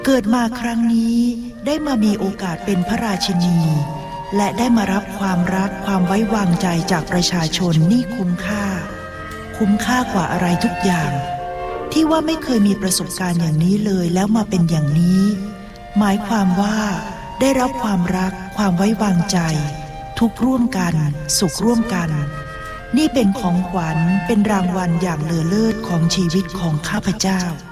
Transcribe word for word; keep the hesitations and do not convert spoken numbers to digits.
เกิดมาครั้งนี้ได้มามีโอกาสเป็นพระราชินีและได้มารับความรักความไว้วางใจจากประชาชนนี่คุ้มค่าคุ้มค่ากว่าอะไรทุกอย่างที่ว่าไม่เคยมีประสบการณ์อย่างนี้เลยแล้วมาเป็นอย่างนี้หมายความว่าได้รับความรักความไว้วางใจทุกข์ร่วมกันสุขร่วมกันนี่เป็นของขวัญเป็นรางวัลอย่างเลอเลิศของชีวิตของข้าพเจ้า